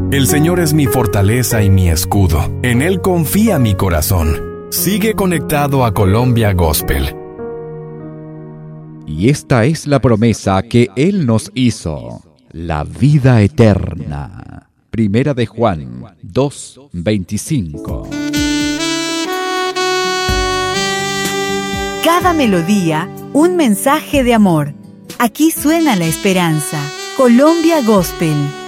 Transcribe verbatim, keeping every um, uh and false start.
El Señor es mi fortaleza y mi escudo. En Él confía mi corazón. Sigue conectado a Colombia Gospel. Y esta es la promesa que Él nos hizo, la vida eterna. Primera de Juan dos, veinticinco. Cada melodía, un mensaje de amor. Aquí suena la esperanza. Colombia Gospel.